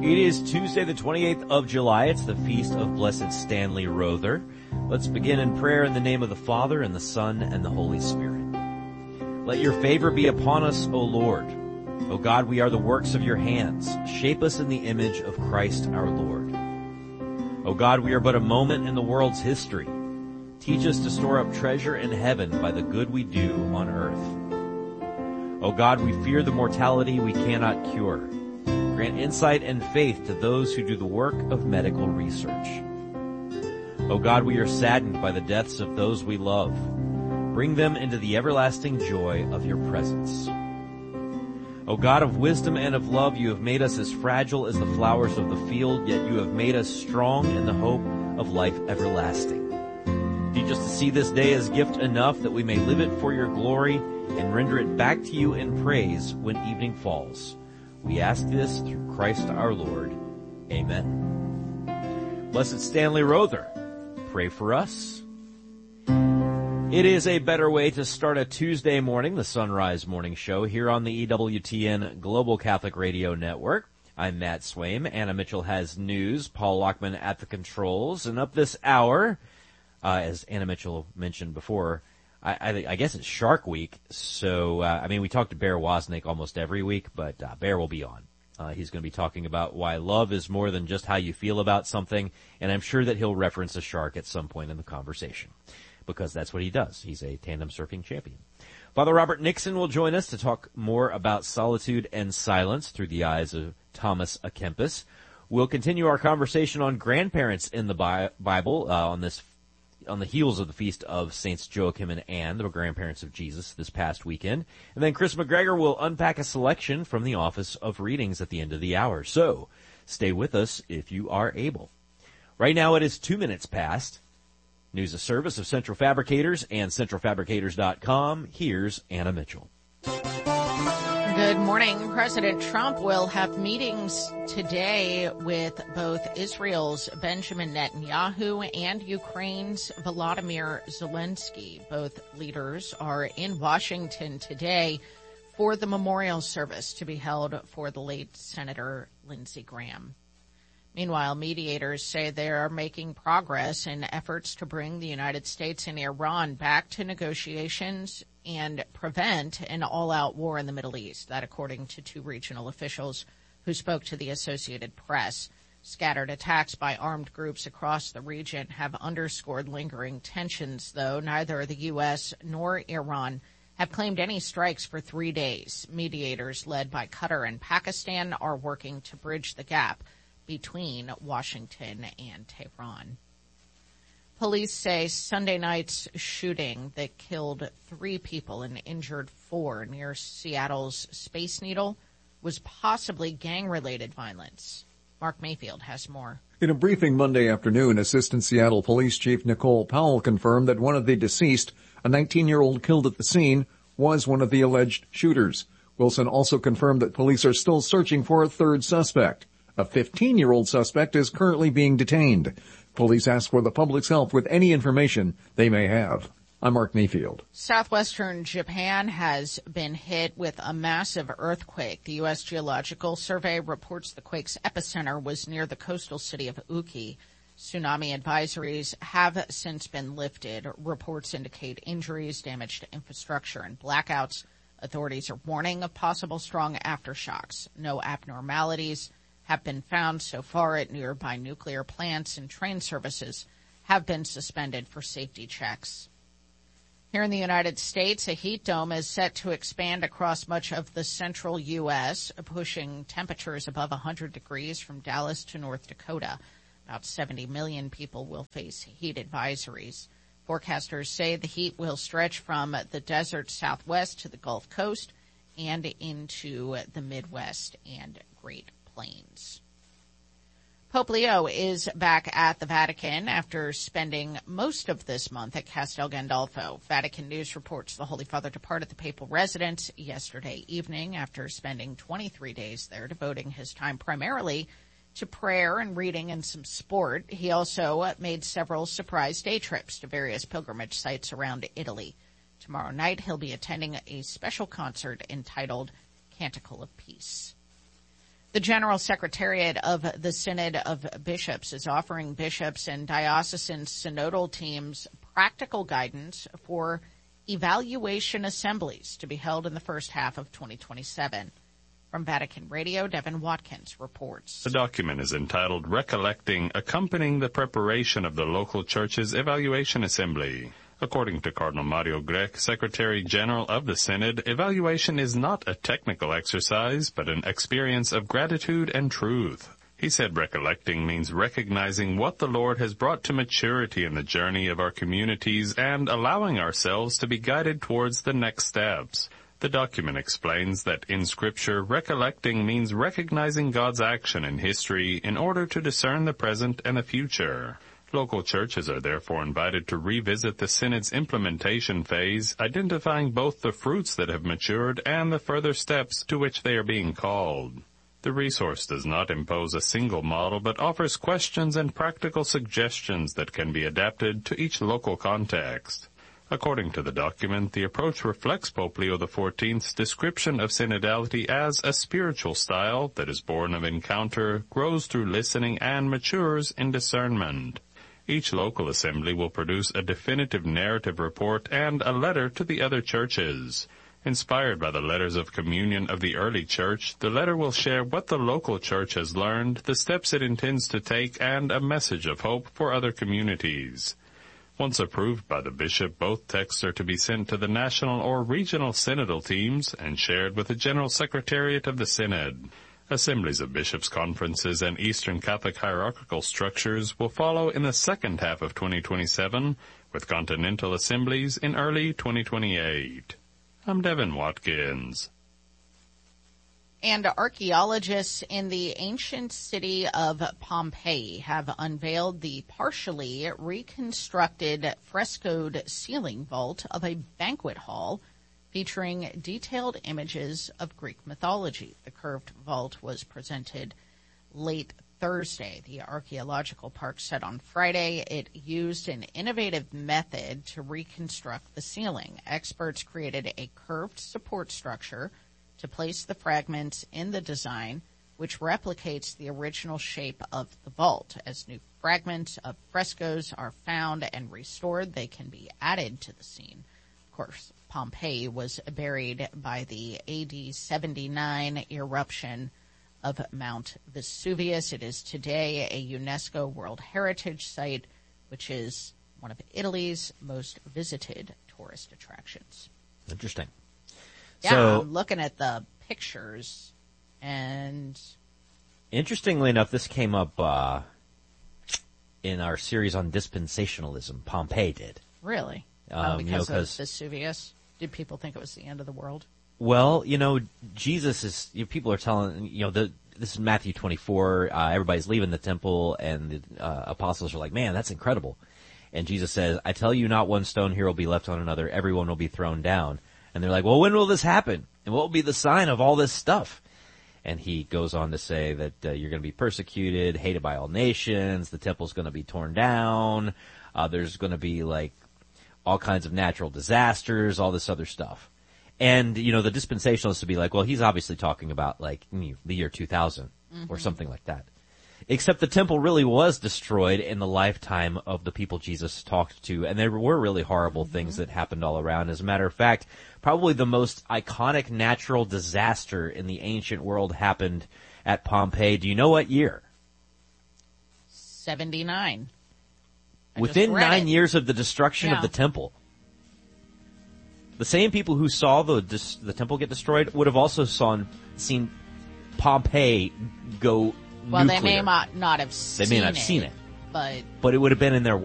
It is Tuesday, the 28th of July. It's the feast of Blessed Stanley Rother. Let's begin in prayer in the name of the Father, and the Son, and the Holy Spirit. Let your favor be upon us, O Lord. O God, we are the works of your hands. Shape us in the image of Christ our Lord. O God, we are but a moment in the world's history. Teach us to store up treasure in heaven by the good we do on earth. O God, we fear the mortality we cannot cure. Grant insight and faith to those who do the work of medical research. O God, we are saddened by the deaths of those we love. Bring them into the everlasting joy of your presence. O God of wisdom and of love, you have made us as fragile as the flowers of the field, yet you have made us strong in the hope of life everlasting. Teach us to see this day as gift enough that we may live it for your glory and render it back to you in praise when evening falls. We ask this through Christ our Lord. Amen. Blessed Stanley Rother, pray for us. It is a better way to start a Tuesday morning, the Sunrise Morning Show, here on the EWTN Global Catholic Radio Network. I'm Matt Swaim. Anna Mitchell has news. Paul Lockman at the controls. And up this hour, as Anna Mitchell mentioned before, I guess it's Shark Week, so, we talk to Bear Wozniak almost every week, but Bear will be on. He's going to be talking about why love is more than just how you feel about something, and I'm sure that he'll reference a shark at some point in the conversation, because that's what he does. He's a tandem surfing champion. Father Robert Nixon will join us to talk more about solitude and silence through the eyes of Thomas à Kempis. We'll continue our conversation on grandparents in the Bible on the heels of the feast of Saints Joachim and Anne, the grandparents of Jesus, this past weekend. And then Chris McGregor will unpack a selection from the Office of Readings at the end of the hour. So stay with us if you are able. Right now it is 2 minutes past. News of service of Central Fabricators and centralfabricators.com. Here's Anna Mitchell. Good morning. President Trump will have meetings today with both Israel's Benjamin Netanyahu and Ukraine's Volodymyr Zelensky. Both leaders are in Washington today for the memorial service to be held for the late Senator Lindsey Graham. Meanwhile, mediators say they are making progress in efforts to bring the United States and Iran back to negotiations and prevent an all-out war in the Middle East. That according to two regional officials who spoke to the Associated Press. Scattered attacks by armed groups across the region have underscored lingering tensions, though neither the U.S. nor Iran have claimed any strikes for 3 days. Mediators led by Qatar and Pakistan are working to bridge the gap between Washington and Tehran. Police say Sunday night's shooting that killed 3 people and injured 4 near Seattle's Space Needle was possibly gang-related violence. Mark Mayfield has more. In a briefing Monday afternoon, Assistant Seattle Police Chief Nicole Powell confirmed that one of the deceased, a 19-year-old killed at the scene, was one of the alleged shooters. Wilson also confirmed that police are still searching for a third suspect. A 15-year-old suspect is currently being detained. Police ask for the public's help with any information they may have. I'm Mark Mayfield. Southwestern Japan has been hit with a massive earthquake. The U.S. Geological Survey reports the quake's epicenter was near the coastal city of Uki. Tsunami advisories have since been lifted. Reports indicate injuries, damage to infrastructure, and blackouts. Authorities are warning of possible strong aftershocks. No abnormalities have been found so far at nearby nuclear plants, and train services have been suspended for safety checks. Here in the United States, a heat dome is set to expand across much of the central U.S., pushing temperatures above 100 degrees from Dallas to North Dakota. About 70 million people will face heat advisories. Forecasters say the heat will stretch from the desert southwest to the Gulf Coast and into the Midwest and Great Plains. Pope Leo is back at the Vatican after spending most of this month at Castel Gandolfo. Vatican News reports the Holy Father departed the papal residence yesterday evening after spending 23 days there, devoting his time primarily to prayer and reading and some sport. He also made several surprise day trips to various pilgrimage sites around Italy. Tomorrow night, he'll be attending a special concert entitled Canticle of Peace. The General Secretariat of the Synod of Bishops is offering bishops and diocesan synodal teams practical guidance for evaluation assemblies to be held in the first half of 2027. From Vatican Radio, Devin Watkins reports. The document is entitled Recollecting Accompanying the Preparation of the Local Church's Evaluation Assembly. According to Cardinal Mario Grech, Secretary General of the Synod, evaluation is not a technical exercise, but an experience of gratitude and truth. He said recollecting means recognizing what the Lord has brought to maturity in the journey of our communities and allowing ourselves to be guided towards the next steps. The document explains that in Scripture, recollecting means recognizing God's action in history in order to discern the present and the future. Local churches are therefore invited to revisit the Synod's implementation phase, identifying both the fruits that have matured and the further steps to which they are being called. The resource does not impose a single model, but offers questions and practical suggestions that can be adapted to each local context. According to the document, the approach reflects Pope Leo XIV's description of synodality as a spiritual style that is born of encounter, grows through listening, and matures in discernment. Each local assembly will produce a definitive narrative report and a letter to the other churches. Inspired by the letters of communion of the early church, the letter will share what the local church has learned, the steps it intends to take, and a message of hope for other communities. Once approved by the bishop, both texts are to be sent to the national or regional synodal teams and shared with the General Secretariat of the Synod. Assemblies of bishops' conferences and Eastern Catholic hierarchical structures will follow in the second half of 2027, with continental assemblies in early 2028. I'm Devin Watkins. And archaeologists in the ancient city of Pompeii have unveiled the partially reconstructed frescoed ceiling vault of a banquet hall featuring detailed images of Greek mythology. The curved vault was presented late Thursday. The archaeological park said on Friday it used an innovative method to reconstruct the ceiling. Experts created a curved support structure to place the fragments in the design, which replicates the original shape of the vault. As new fragments of frescoes are found and restored, they can be added to the scene. Of course, Pompeii was buried by the AD 79 eruption of Mount Vesuvius. It is today a UNESCO World Heritage Site, which is one of Italy's most visited tourist attractions. Interesting. Yeah, So, I'm looking at the pictures, and interestingly enough, this came up in our series on dispensationalism. Pompeii did. really, because of Vesuvius, did people think it was the end of the world? Well, Jesus is, people are telling, this is Matthew 24, everybody's leaving the temple, and the apostles are like, man, that's incredible. And Jesus says, I tell you, not one stone here will be left on another, everyone will be thrown down. And they're like, well, when will this happen? And what will be the sign of all this stuff? And he goes on to say that you're going to be persecuted, hated by all nations, the temple's going to be torn down, there's going to be all kinds of natural disasters, all this other stuff. And, the dispensationalists would be like, well, he's obviously talking about the year 2000 or something like that. Except the temple really was destroyed in the lifetime of the people Jesus talked to, and there were really horrible things that happened all around. As a matter of fact, probably the most iconic natural disaster in the ancient world happened at Pompeii. Do you know what year? 79. Within 9 years of the destruction of the temple. The same people who saw the temple get destroyed would have also seen Pompeii go well, nuclear. they may not have seen it. But it would have been in their